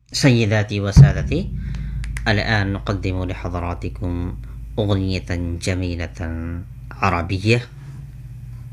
سيداتي وسادتي، الآن نقدم لحضراتكم أغنية جميلة عربية